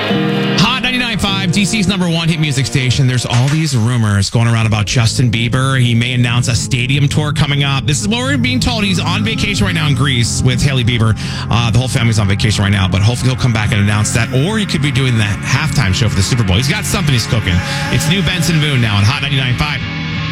Hot 99.5, DC's number one hit music station. There's all these rumors going around about Justin Bieber. He may announce a stadium tour coming up. This is what we're being told. He's on vacation right now in Greece with Hailey Bieber. The whole family's on vacation right now, but hopefully he'll come back and announce that. Or he could be doing the halftime show for the Super Bowl. He's got something he's cooking. It's new Benson Boone now on Hot 99.5.